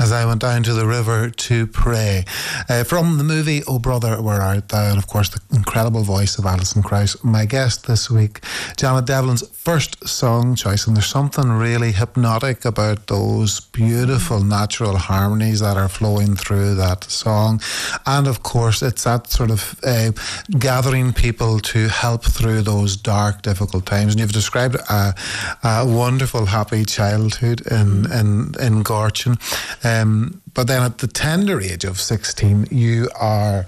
As I went down to the river to pray. From the movie Oh Brother, Where Art Thou? And of course the incredible voice of Alison Krauss, my guest this week. Janet Devlin's first song choice, and there's something really hypnotic about those beautiful natural harmonies that are flowing through that song. And of course it's that sort of gathering people to help through those dark, difficult times. And you've described a wonderful, happy childhood in Gorchin. But then at the tender age of 16, you are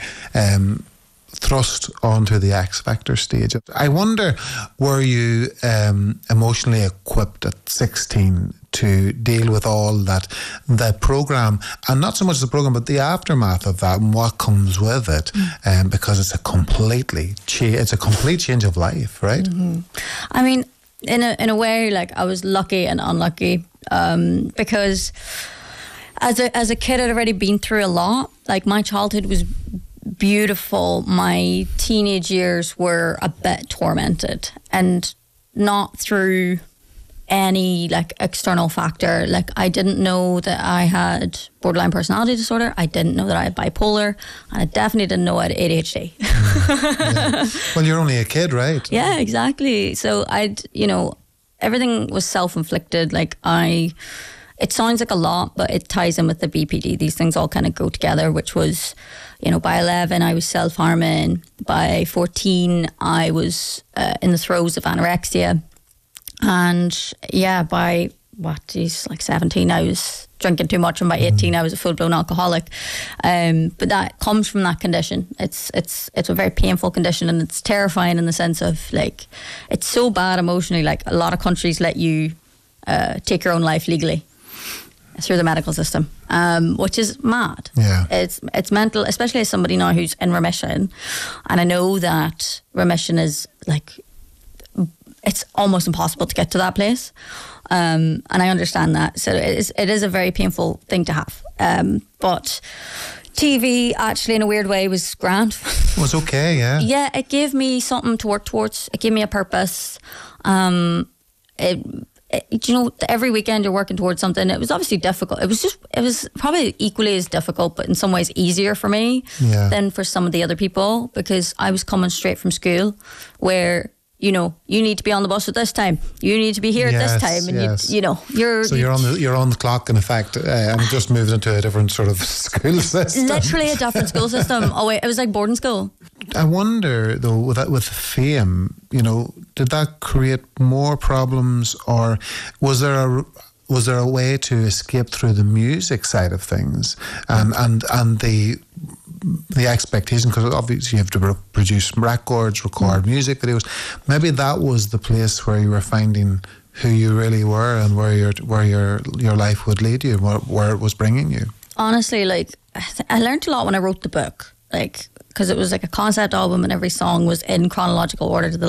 thrust onto the X Factor stage. I wonder, were you emotionally equipped at 16 to deal with all that, the programme, and not so much the programme, but the aftermath of that and what comes with it, because it's a complete change of life, right? Mm-hmm. I mean, in a way, like, I was lucky and unlucky, because as a kid, I'd already been through a lot. Like, my childhood was beautiful. My teenage years were a bit tormented, and not through any like external factor. Like, I didn't know that I had borderline personality disorder. I didn't know that I had bipolar, and I definitely didn't know I had ADHD. Yeah. Well, you're only a kid, right? Yeah, exactly. So everything was self-inflicted. Like, it sounds like a lot, but it ties in with the BPD. These things all kind of go together, which was, by 11, I was self-harming. By 14, I was in the throes of anorexia. And yeah, by 17, I was drinking too much. And by 18, I was a full-blown alcoholic. But that comes from that condition. It's a very painful condition, and it's terrifying in the sense of, like, it's so bad emotionally. Like, a lot of countries let you take your own life legally through the medical system, which is mad. Yeah. It's mental, especially as somebody now who's in remission. And I know that remission is like, it's almost impossible to get to that place. And I understand that. So it is a very painful thing to have. But TV, actually, in a weird way, was grand. It was okay, yeah. Yeah, it gave me something to work towards. It gave me a purpose. Every weekend you're working towards something. It was obviously difficult. It was probably equally as difficult, but in some ways easier for me than for some of the other people, because I was coming straight from school where, you need to be on the bus at this time. You need to be here at this time, and you're on the clock. In effect, I'm just moved into a different sort of school system. Literally a different school system. Oh wait, it was like boarding school. I wonder though, with fame, did that create more problems, or was there a way to escape through the music side of things and the expectation, because obviously you have to produce records, record music videos. Maybe that was the place where you were finding who you really were and where your life would lead you, where it was bringing you. Honestly, like, I learned a lot when I wrote the book, like, because it was like a concept album and every song was in chronological order to the